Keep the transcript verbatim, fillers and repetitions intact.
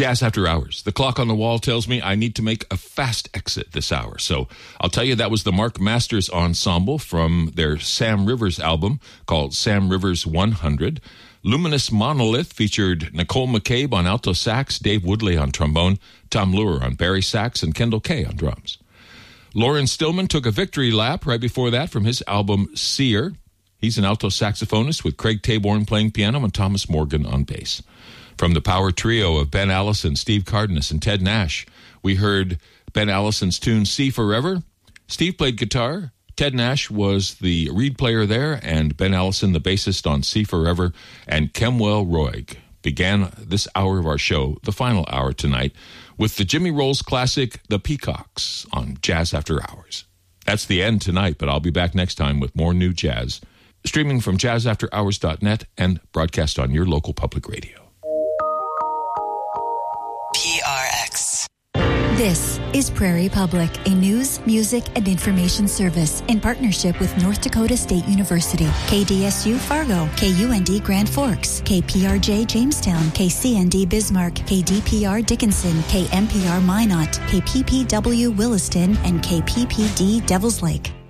Jazz After Hours. The clock on the wall tells me I need to make a fast exit this hour. So I'll tell you that was the Mark Masters Ensemble from their Sam Rivers album called Sam Rivers one hundred. Luminous Monolith featured Nicole McCabe on alto sax, Dave Woodley on trombone, Tom Lure on bari sax, and Kendall Kay on drums. Lauren Stillman took a victory lap right before that from his album Seer. He's an alto saxophonist with Craig Taborn playing piano and Thomas Morgan on bass. From the power trio of Ben Allison, Steve Cardenas, and Ted Nash, we heard Ben Allison's tune See Forever. Steve played guitar. Ted Nash was the reed player there, and Ben Allison, the bassist on See Forever, and Kemwell Roig began this hour of our show, the final hour tonight, with the Jimmy Rolls classic, The Peacocks, on Jazz After Hours. That's the end tonight, but I'll be back next time with more new jazz, streaming from jazz after hours dot net and broadcast on your local public radio. P R X. This is Prairie Public, a news, music, and information service in partnership with North Dakota State University, K D S U Fargo, K U N D Grand Forks, K P R J Jamestown, K C N D Bismarck, K D P R Dickinson, K M P R Minot, K P P W Williston, and K P P D Devils Lake.